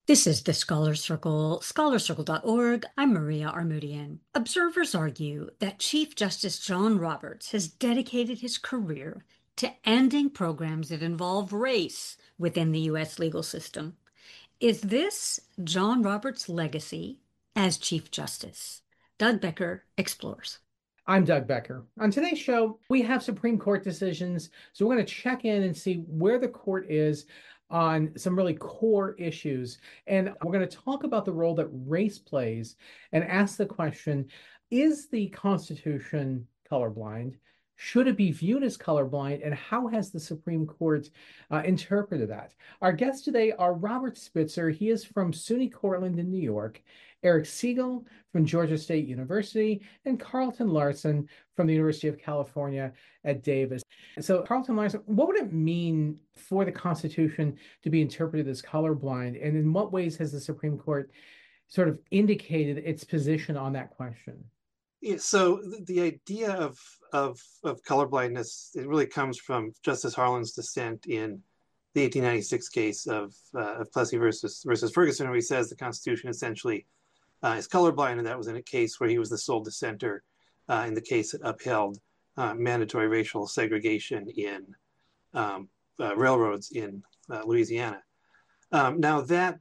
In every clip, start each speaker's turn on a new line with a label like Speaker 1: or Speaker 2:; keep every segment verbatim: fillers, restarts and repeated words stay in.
Speaker 1: This is the Scholar Circle, scholar circle dot org. I'm Maria Armoudian. Observers argue that Chief Justice John Roberts has dedicated his career to ending programs that involve race within the U S legal system. Is this John Roberts' legacy as Chief Justice? Doug Becker explores.
Speaker 2: I'm Doug Becker. On today's show, we have Supreme Court decisions. So we're going to check in and see where the court is on some really core issues. And we're going to talk about the role that race plays and ask the question, is the Constitution colorblind? Should it be viewed as colorblind? And how has the Supreme Court uh, interpreted that? Our guests today are Robert Spitzer. He is from SUNY Cortland in New York, Eric Siegel from Georgia State University, and Carlton Larson from the University of California at Davis. So, Carlton Larson, what would it mean for the Constitution to be interpreted as colorblind? And in what ways has the Supreme Court sort of indicated its position on that question?
Speaker 3: Yeah, so the idea of, of of colorblindness, it really comes from Justice Harlan's dissent in the eighteen ninety-six case of uh, of Plessy versus versus Ferguson, where he says the Constitution essentially uh, is colorblind, and that was in a case where he was the sole dissenter uh, in the case that upheld uh, mandatory racial segregation in um, uh, railroads in uh, Louisiana. Um, now that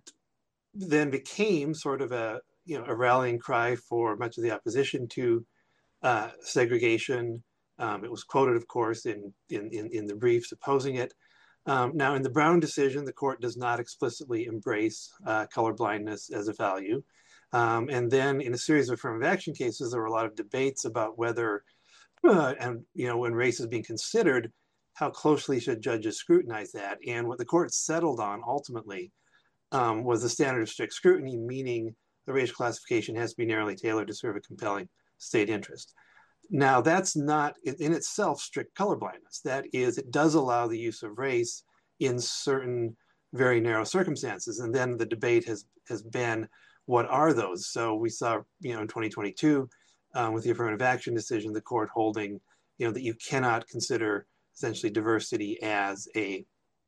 Speaker 3: then became sort of a you know, a rallying cry for much of the opposition to uh, segregation. Um, it was quoted, of course, in, in, in, in the briefs opposing it. Um, now, in the Brown decision, the court does not explicitly embrace uh, colorblindness as a value. Um, and then in a series of affirmative action cases, there were a lot of debates about whether, uh, and you know, when race is being considered, how closely should judges scrutinize that? And what the court settled on ultimately um, was the standard of strict scrutiny, meaning the racial classification has to be narrowly tailored to serve a compelling state interest. Now, that's not in itself strict colorblindness. That is, it does allow the use of race in certain very narrow circumstances. And then the debate has, has been, what are those? So we saw, you know, in twenty twenty-two, um, with the affirmative action decision, the court holding, you know, that you cannot consider essentially diversity as a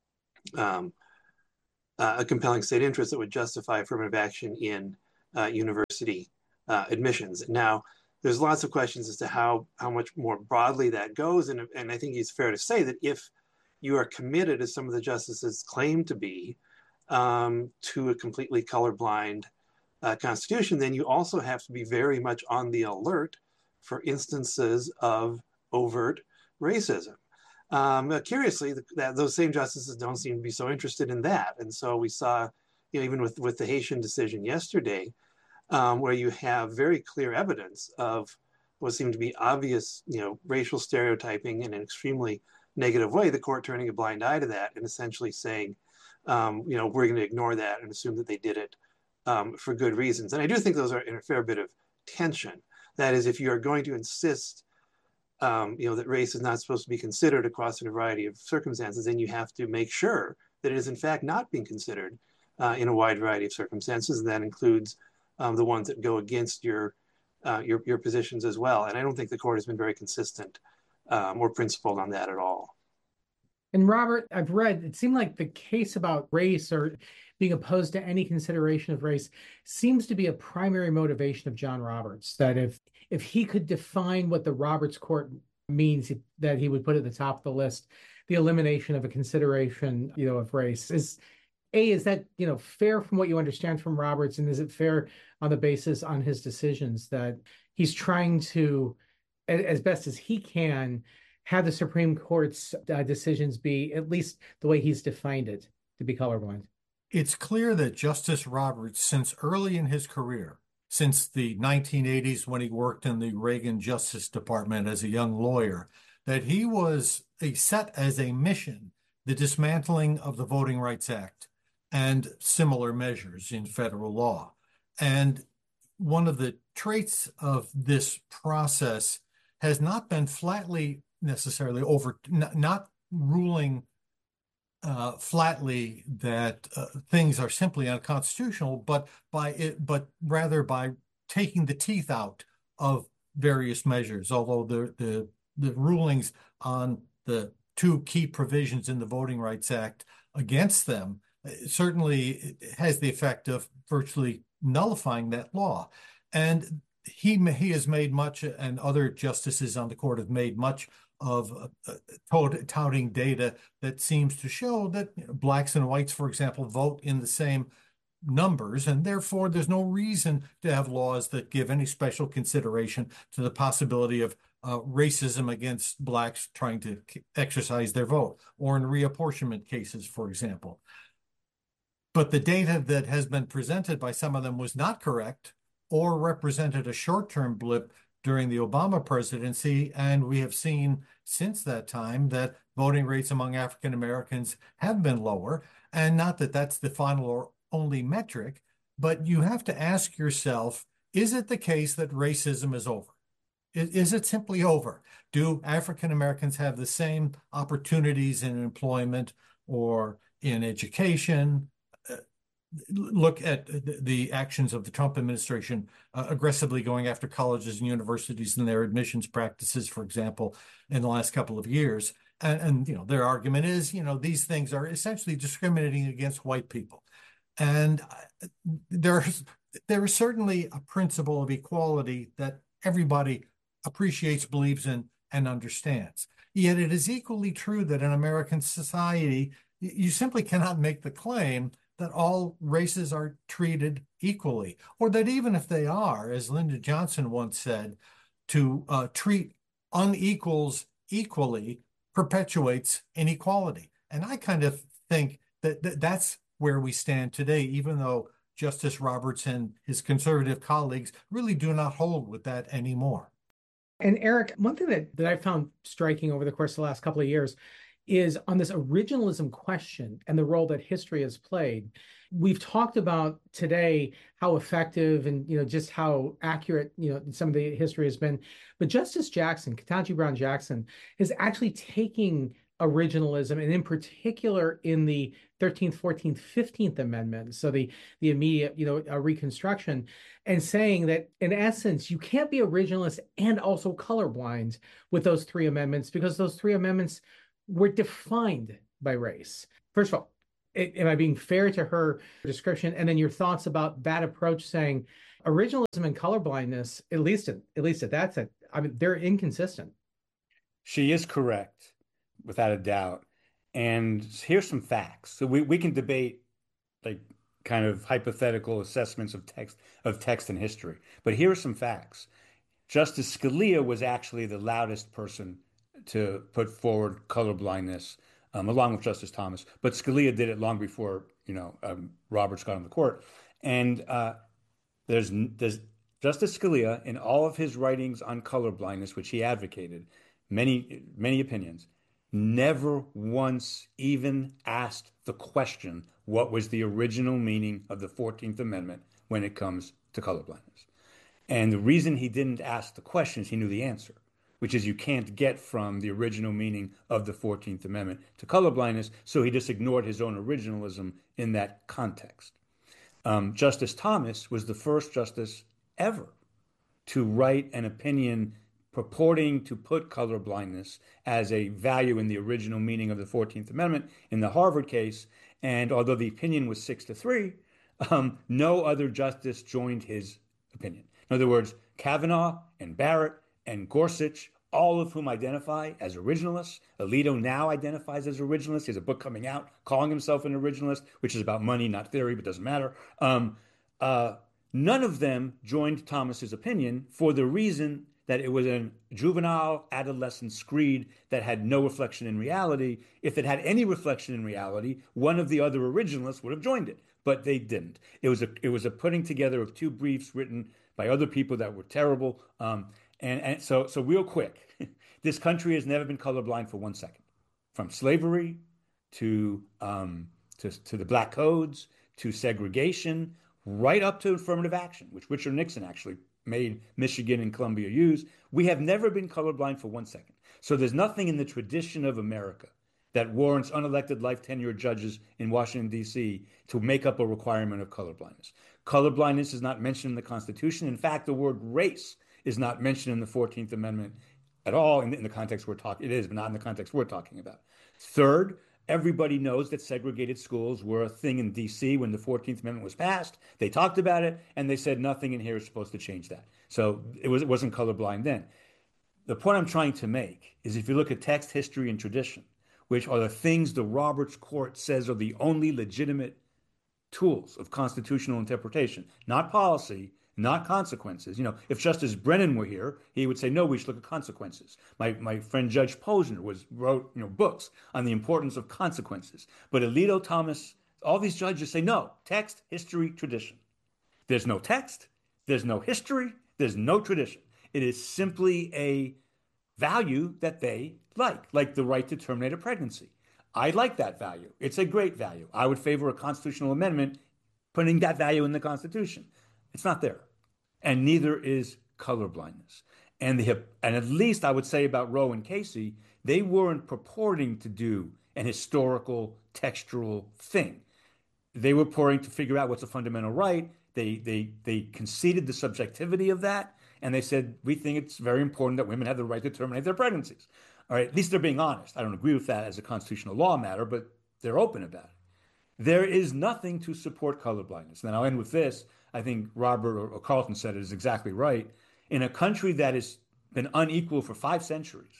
Speaker 3: um, uh, a compelling state interest that would justify affirmative action in Uh, university uh, admissions. Now, there's lots of questions as to how how much more broadly that goes, and and I think it's fair to say that if you are committed, as some of the justices claim to be, um, to a completely colorblind uh, constitution, then you also have to be very much on the alert for instances of overt racism. Um, uh, curiously, the, that those same justices don't seem to be so interested in that, and so we saw, you know, even with, with the Haitian decision yesterday, um, where you have very clear evidence of what seemed to be obvious, you know, racial stereotyping in an extremely negative way, the court turning a blind eye to that and essentially saying, um, you know, we're going to ignore that and assume that they did it um, for good reasons. And I do think those are in a fair bit of tension. That is, if you are going to insist, um, you know, that race is not supposed to be considered across a variety of circumstances, then you have to make sure that it is in fact not being considered Uh, in a wide variety of circumstances, and that includes um, the ones that go against your, uh, your your positions as well. And I don't think the court has been very consistent um, or principled on that at all.
Speaker 2: And Robert, I've read, it seemed like the case about race or being opposed to any consideration of race seems to be a primary motivation of John Roberts, that if if he could define what the Roberts Court means, that he would put at the top of the list the elimination of a consideration, you know, of race. Is A, is that, you know, fair from what you understand from Roberts, and is it fair on the basis on his decisions that he's trying to, as best as he can, have the Supreme Court's uh, decisions be at least the way he's defined it, to be colorblind?
Speaker 4: It's clear that Justice Roberts, since early in his career, since the nineteen eighties when he worked in the Reagan Justice Department as a young lawyer, that he was a set as a mission the dismantling of the Voting Rights Act and similar measures in federal law. And one of the traits of this process has not been flatly necessarily over, not, not ruling uh, flatly that uh, things are simply unconstitutional, but by it, but rather by taking the teeth out of various measures. Although the the the rulings on the two key provisions in the Voting Rights Act against them certainly has the effect of virtually nullifying that law. And he he has made much, and other justices on the court have made much of uh, touting data that seems to show that you know, blacks and whites, for example, vote in the same numbers, and therefore there's no reason to have laws that give any special consideration to the possibility of uh, racism against blacks trying to exercise their vote, or in reapportionment cases, for example. But the data that has been presented by some of them was not correct or represented a short-term blip during the Obama presidency, and we have seen since that time that voting rates among African Americans have been lower, and not that that's the final or only metric, but you have to ask yourself, is it the case that racism is over? Is, is it simply over? Do African Americans have the same opportunities in employment or in education? Uh, look at the actions of the Trump administration uh, aggressively going after colleges and universities and their admissions practices, for example, in the last couple of years. And, and you know, their argument is, you know, these things are essentially discriminating against white people. And there's there is certainly a principle of equality that everybody appreciates, believes in, and understands. Yet it is equally true that in American society, you simply cannot make the claim that all races are treated equally, or that even if they are, as Lyndon Johnson once said, to uh, treat unequals equally perpetuates inequality. And I kind of think that, that that's where we stand today, even though Justice Roberts and his conservative colleagues really do not hold with that anymore.
Speaker 2: And Eric, one thing that, that I found striking over the course of the last couple of years is on this originalism question and the role that history has played. We've talked about today how effective and you know just how accurate you know some of the history has been, but Justice Jackson, Ketanji Brown Jackson, is actually taking originalism, and in particular in the thirteenth, fourteenth, fifteenth Amendments, so the the immediate, you know, uh, Reconstruction, and saying that in essence, you can't be originalist and also colorblind with those three amendments because those three amendments were defined by race. First of all, it, am I being fair to her description? And then your thoughts about that approach, saying originalism and colorblindness, at least at, at least at that sense, I mean, they're inconsistent.
Speaker 5: She is correct, without a doubt. And here's some facts. So we, we can debate like kind of hypothetical assessments of text of text and history. But here are some facts. Justice Scalia was actually the loudest person to put forward colorblindness, um, along with Justice Thomas. But Scalia did it long before, you know, um, Roberts got on the court. And uh, there's, there's Justice Scalia, in all of his writings on colorblindness, which he advocated, many, many opinions, never once even asked the question, what was the original meaning of the fourteenth Amendment when it comes to colorblindness? And the reason he didn't ask the question is he knew the answer, which is you can't get from the original meaning of the fourteenth Amendment to colorblindness, so he just ignored his own originalism in that context. Um, Justice Thomas was the first justice ever to write an opinion purporting to put colorblindness as a value in the original meaning of the fourteenth Amendment in the Harvard case. And although the opinion was six to three, um, no other justice joined his opinion. In other words, Kavanaugh and Barrett and Gorsuch, all of whom identify as originalists. Alito now identifies as originalist. He has a book coming out calling himself an originalist, which is about money, not theory, but doesn't matter. Um, uh, none of them joined Thomas's opinion for the reason that it was a juvenile adolescent screed that had no reflection in reality. If it had any reflection in reality, one of the other originalists would have joined it, but they didn't. It was a it was a putting together of two briefs written by other people that were terrible. Um, and, and so so real quick, this country has never been colorblind for one second, from slavery to um, to to the black codes to segregation, right up to affirmative action, which Richard Nixon actually made Michigan and Columbia use. We have never been colorblind for one second. So there's nothing in the tradition of America that warrants unelected life tenure judges in Washington, D C to make up a requirement of colorblindness. Colorblindness is not mentioned in the Constitution. In fact, the word race is not mentioned in the fourteenth Amendment at all in the, in the context we're talking. It is, but not in the context we're talking about. Third, Everybody knows that segregated schools were a thing in D C when the fourteenth Amendment was passed. They talked about it, and they said nothing in here is supposed to change that. So it was, it wasn't colorblind then. The point I'm trying to make is if you look at text, history, and tradition, which are the things the Roberts Court says are the only legitimate tools of constitutional interpretation, not policy, not consequences. You know, if Justice Brennan were here, he would say, no, we should look at consequences. My my friend Judge Posner was wrote, you know, books on the importance of consequences. But Alito, Thomas, all these judges say, no, text, history, tradition. There's no text, there's no history, there's no tradition. It is simply a value that they like, like the right to terminate a pregnancy. I like that value. It's a great value. I would favor a constitutional amendment putting that value in the Constitution. It's not there. And neither is colorblindness. And they have, and at least I would say about Roe and Casey, they weren't purporting to do an historical textual thing. They were purporting to figure out what's a fundamental right. They they they conceded the subjectivity of that, and they said, we think it's very important that women have the right to terminate their pregnancies. All right, at least they're being honest. I don't agree with that as a constitutional law matter, but they're open about it. There is nothing to support colorblindness. And I'll end with this. I think Robert or Carlton said it is exactly right. In a country that has been unequal for five centuries,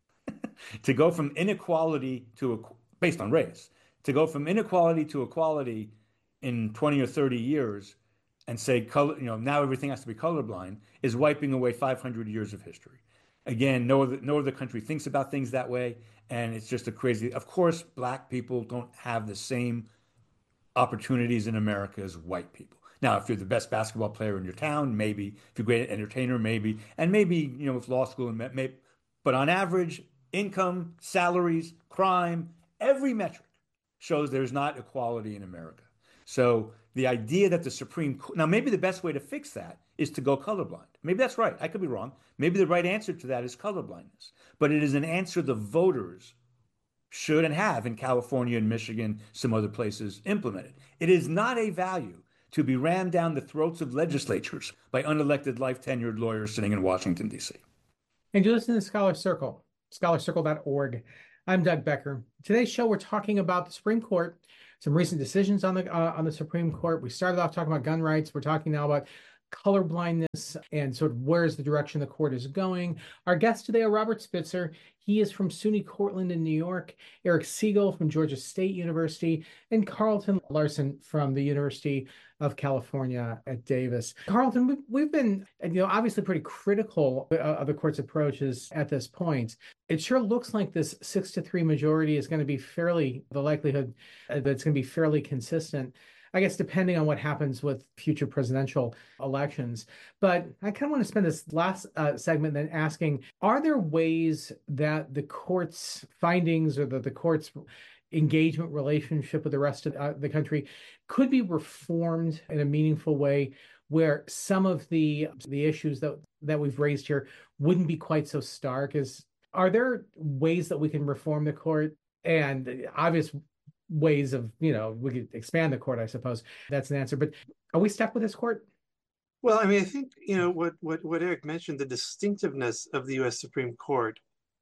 Speaker 5: to go from inequality to, based on race, to go from inequality to equality in twenty or thirty years and say, color, you know, now everything has to be colorblind is wiping away five hundred years of history. Again, no other, no other country thinks about things that way. And it's just a crazy, of course, black people don't have the same opportunities in America as white people. Now, if you're the best basketball player in your town, maybe. If you're a great entertainer, maybe. And maybe, you know, with law school, and maybe. But on average, income, salaries, crime, every metric shows there's not equality in America. So the idea that the Supreme Court, now maybe the best way to fix that is to go colorblind. Maybe that's right. I could be wrong. Maybe the right answer to that is colorblindness. But it is an answer the voters should and have in California and Michigan, some other places implemented. It is not a value to be rammed down the throats of legislatures by unelected life-tenured lawyers sitting in Washington, D C.
Speaker 2: And you listen to Scholar Circle, scholar circle dot org. I'm Doug Becker. Today's show, we're talking about the Supreme Court, some recent decisions on the uh, on the Supreme Court. We started off talking about gun rights. We're talking now about colorblindness and sort of where's the direction the court is going. Our guests today are Robert Spitzer. He is from SUNY Cortland in New York, Eric Siegel from Georgia State University, and Carlton Larson from the University of California at Davis. Carlton, we've, we've been, you know, obviously pretty critical of the court's approaches at this point. It sure looks like this six to three majority is going to be fairly, the likelihood that it's going to be fairly consistent, I guess, depending on what happens with future presidential elections. But I kind of want to spend this last uh, segment then asking, are there ways that the court's findings or the, the court's engagement relationship with the rest of uh, the country could be reformed in a meaningful way where some of the the issues that, that we've raised here wouldn't be quite so stark? Is, are there ways that we can reform the court? And obvious ways of, you know, we could expand the court, I suppose. That's an answer. But are we stuck with this court?
Speaker 3: Well, I mean, I think, you know, what what, what Eric mentioned, the distinctiveness of the U S Supreme Court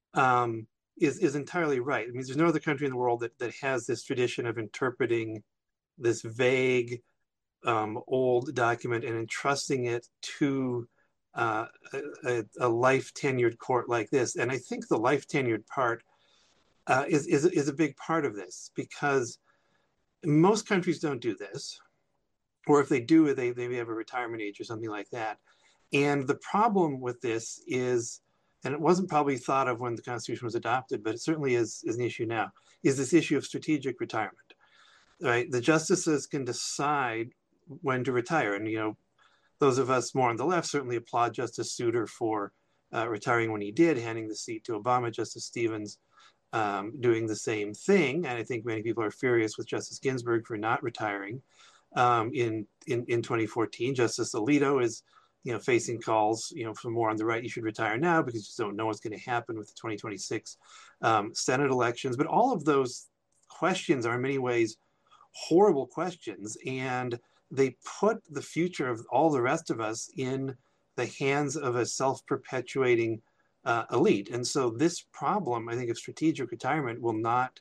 Speaker 3: um, is, is entirely right. I mean, there's no other country in the world that, that has this tradition of interpreting this vague, um, old document and entrusting it to uh, a, a life tenured court like this. And I think the life tenured part Uh, is, is, is a big part of this, because most countries don't do this, or if they do, they, they have a retirement age or something like that. And the problem with this is, and it wasn't probably thought of when the Constitution was adopted, but it certainly is, is an issue now, is this issue of strategic retirement, right? The justices can decide when to retire. And, you know, those of us more on the left certainly applaud Justice Souter for uh, retiring when he did, handing the seat to Obama. Justice Stevens Um, doing the same thing. And I think many people are furious with Justice Ginsburg for not retiring um, in, in, in twenty fourteen. Justice Alito is, you know, facing calls, you know, from more on the right, you should retire now because you just don't know what's going to happen with the twenty twenty-six um, Senate elections. But all of those questions are in many ways horrible questions. And they put the future of all the rest of us in the hands of a self-perpetuating Uh, elite. And so this problem, I think, of strategic retirement will not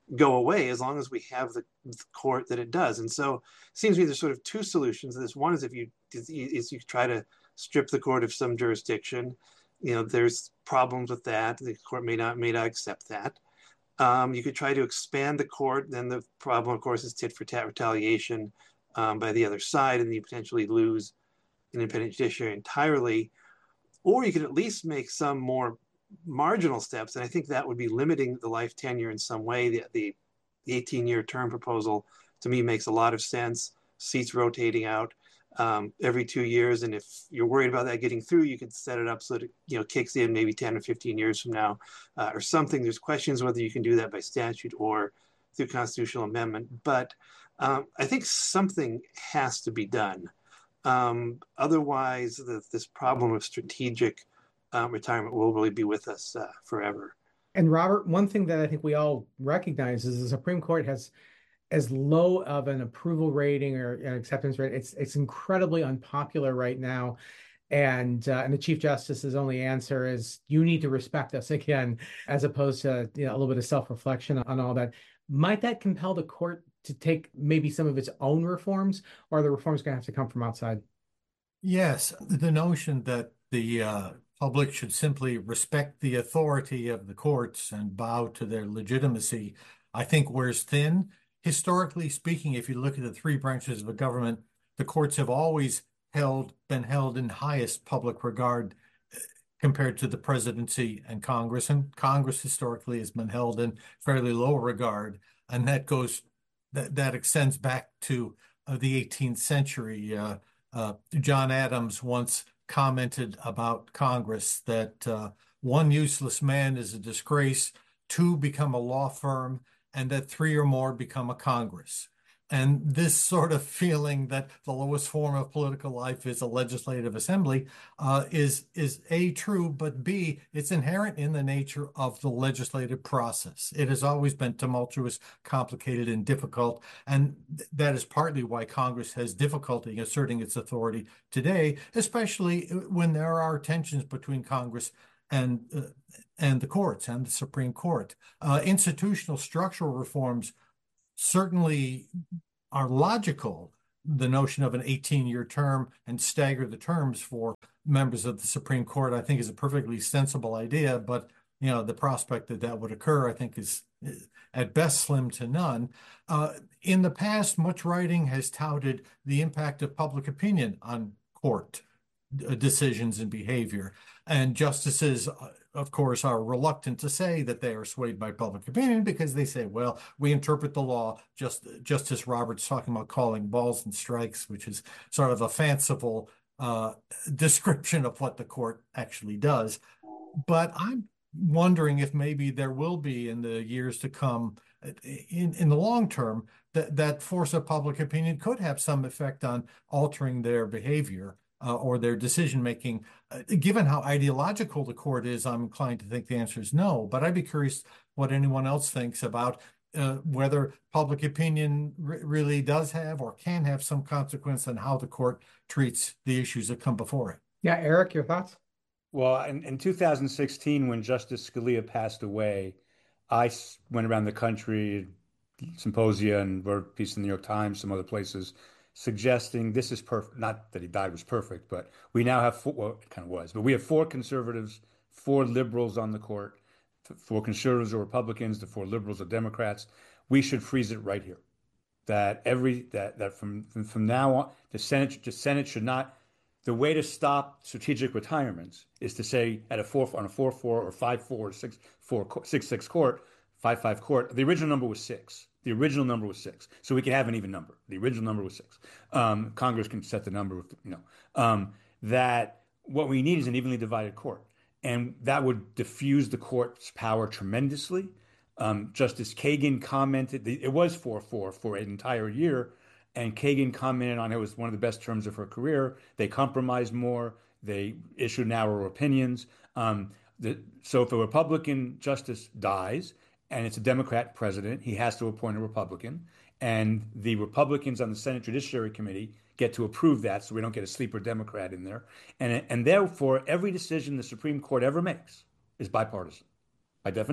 Speaker 3: go away as long as we have the, the court that it does. And so it seems to me there's sort of two solutions to this. One is if you is you try to strip the court of some jurisdiction. You know, there's problems with that. The court may not may not accept that. Um, you could try to expand the court. Then the problem, of course, is tit for tat retaliation um, by the other side, and you potentially lose an independent judiciary entirely. Or you could at least make some more marginal steps, and I think that would be limiting the life tenure in some way. The the, the eighteen-year term proposal to me makes a lot of sense. Seats rotating out um, every two years, and if you're worried about that getting through, you could set it up so that it, you know, kicks in maybe ten or fifteen years from now, uh, or something. There's questions whether you can do that by statute or through constitutional amendment, but um, I think something has to be done. Um, otherwise, the, this problem of strategic um, retirement will really be with us uh, forever.
Speaker 2: And Robert, one thing that I think we all recognize is the Supreme Court has as low of an approval rating or an acceptance rate. It's it's incredibly unpopular right now. And uh, and the Chief Justice's only answer is, you need to respect us again, as opposed to, you know, a little bit of self-reflection on all that. Might that compel the court to take maybe some of its own reforms, or are the reforms going to have to come from outside?
Speaker 4: Yes, the notion that the uh, public should simply respect the authority of the courts and bow to their legitimacy, I think wears thin. Historically speaking, if you look at the three branches of the government, the courts have always held, been held in highest public regard compared to the presidency and Congress. And Congress historically has been held in fairly low regard. And that goes, that, that extends back to uh, the eighteenth century. Uh, uh, John Adams once commented about Congress that uh, one useless man is a disgrace, two become a law firm, and that three or more become a Congress. And this sort of feeling that the lowest form of political life is a legislative assembly uh, is, is A, true, but B, it's inherent in the nature of the legislative process. It has always been tumultuous, complicated, and difficult, and th- that is partly why Congress has difficulty asserting its authority today, especially when there are tensions between Congress and uh, and the courts and the Supreme Court. Uh, institutional structural reforms certainly are logical. The notion of an eighteen-year term and stagger the terms for members of the Supreme Court, I think, is a perfectly sensible idea. But, you know, the prospect that that would occur, I think, is at best slim to none. Uh, in the past, much writing has touted the impact of public opinion on court decisions and behavior. And justices, of course, are reluctant to say that they are swayed by public opinion because they say, well, we interpret the law. Just Justice Roberts talking about calling balls and strikes, which is sort of a fanciful uh, description of what the court actually does. But I'm wondering if maybe there will be in the years to come, in, in the long term, that, that force of public opinion could have some effect on altering their behavior. Uh, or their decision-making. Uh, given how ideological the court is, I'm inclined to think the answer is no. But I'd be curious what anyone else thinks about uh, whether public opinion r- really does have or can have some consequence on how the court treats the issues that come before it.
Speaker 2: Yeah, Eric, your thoughts?
Speaker 5: Well, in, in two thousand sixteen, when Justice Scalia passed away, I went around the country, symposia, and wrote a piece in the New York Times, some other places, suggesting this is perfect. Not that he died was perfect, but we now have four, well, it kind of was, but we have four conservatives, four liberals on the court, four conservatives or Republicans, the four liberals or Democrats. We should freeze it right here. That every that that from from, from now on, the Senate the Senate should not. The way to stop strategic retirements is to say at a four on a four four or five four or six four six six court, five five court. The original number was six. The original number was six, so we can have an even number. The original number was six. Um, Congress can set the number, of, you know, um, that what we need is an evenly divided court, and that would diffuse the court's power tremendously. Um, Justice Kagan commented, it was four four for an entire year, and Kagan commented on it was one of the best terms of her career. They compromised more. They issued narrower opinions. Um, the, so if a Republican justice dies, and it's a Democrat president, he has to appoint a Republican. And the Republicans on the Senate Judiciary Committee get to approve that, so we don't get a sleeper Democrat in there. And, and therefore, every decision the Supreme Court ever makes is bipartisan, by definition.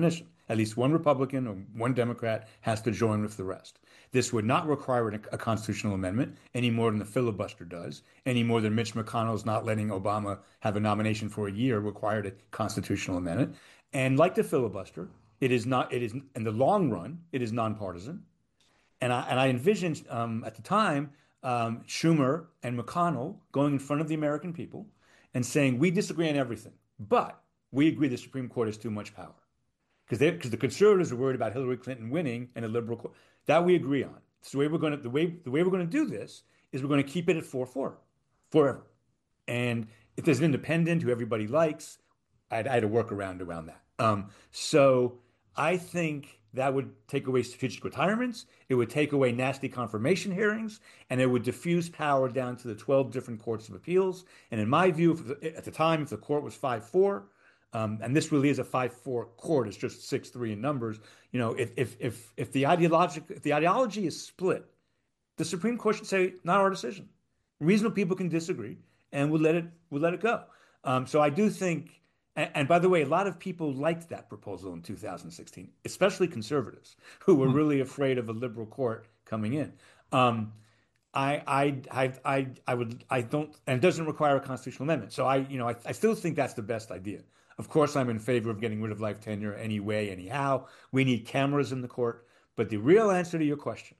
Speaker 5: At least one Republican or one Democrat has to join with the rest. This would not require a, a constitutional amendment any more than the filibuster does, any more than Mitch McConnell's not letting Obama have a nomination for a year required a constitutional amendment. And like the filibuster, it is not, it is, in the long run, it is nonpartisan. And I, and I envisioned um, at the time, um, Schumer and McConnell going in front of the American people and saying, we disagree on everything, but we agree the Supreme Court has too much power. Because they, because the conservatives are worried about Hillary Clinton winning and a liberal court. That we agree on. So the way we're going to the way the way we're going to do this is we're going to keep it at four four forever. And if there's an independent who everybody likes, I'd, I had to work around around that. Um, so I think that would take away strategic retirements. It would take away nasty confirmation hearings, and it would diffuse power down to the twelve different courts of appeals. And in my view, if, at the time, if the court was five four. Um, and this really is a five four court. It's just six three in numbers. You know, if if if if the ideologic if the ideology is split, the Supreme Court should say, not our decision. Reasonable people can disagree, and we'll let it we'll let it go. Um, so I do think, and, and by the way, a lot of people liked that proposal in two thousand sixteen, especially conservatives who were really afraid of a liberal court coming in. Um, I, I, I, I, I would, I don't, and it doesn't require a constitutional amendment. So I, you know, I, I still think that's the best idea. Of course, I'm in favor of getting rid of life tenure anyway, anyhow. We need cameras in the court. But the real answer to your question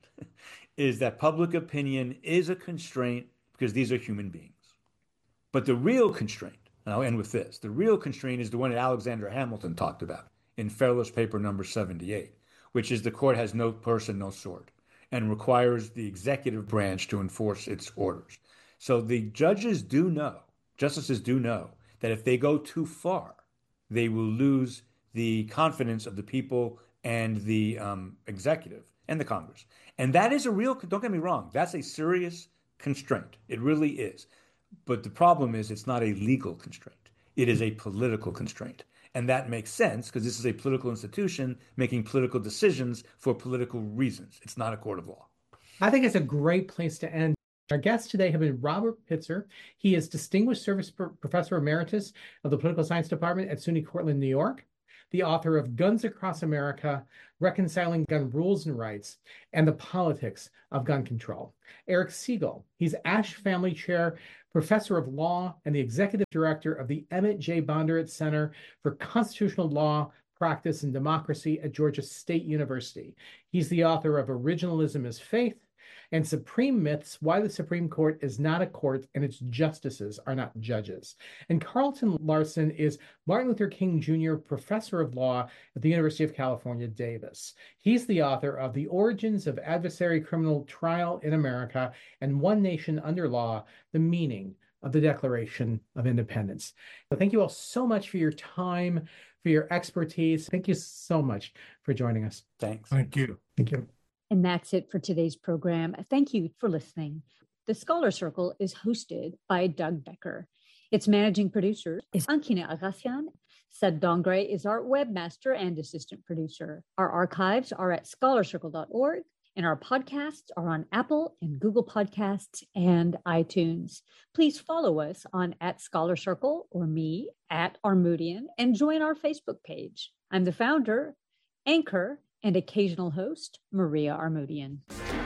Speaker 5: is that public opinion is a constraint because these are human beings. But the real constraint, and I'll end with this, the real constraint is the one that Alexander Hamilton talked about in Fairless Paper number seventy-eight, which is the court has no person, no sword, and requires the executive branch to enforce its orders. So the judges do know, justices do know, that if they go too far, they will lose the confidence of the people and the um, executive and the Congress. And that is a real, don't get me wrong, that's a serious constraint. It really is. But the problem is it's not a legal constraint. It is a political constraint. And that makes sense because this is a political institution making political decisions for political reasons. It's not a court of law.
Speaker 2: I think it's a great place to end. Our guests today have been Robert Pitzer. He is Distinguished Service Professor Emeritus of the Political Science Department at SUNY Cortland, New York, the author of Guns Across America, Reconciling Gun Rules and Rights, and the Politics of Gun Control. Eric Siegel, he's Ash Family Chair, Professor of Law, and the Executive Director of the Emmett J. Bondurant Center for Constitutional Law, Practice, and Democracy at Georgia State University. He's the author of Originalism is Faith, and Supreme Myths, Why the Supreme Court is Not a Court and Its Justices Are Not Judges. And Carlton Larson is Martin Luther King Junior Professor of Law at the University of California, Davis. He's the author of The Origins of Adversary Criminal Trial in America and One Nation Under Law, The Meaning of the Declaration of Independence. So thank you all so much for your time, for your expertise. Thank you so much for joining us.
Speaker 5: Thanks.
Speaker 4: Thank you.
Speaker 2: Thank you.
Speaker 1: And that's it for today's program. Thank you for listening. The Scholar Circle is hosted by Doug Becker. Its managing producer is Ankina Agassian. Sed Dongre is our webmaster and assistant producer. Our archives are at scholar circle dot org, and our podcasts are on Apple and Google Podcasts and iTunes. Please follow us on at Scholar Circle or me at Armoudian and join our Facebook page. I'm the founder, anchor, and occasional host, Maria Armoudian.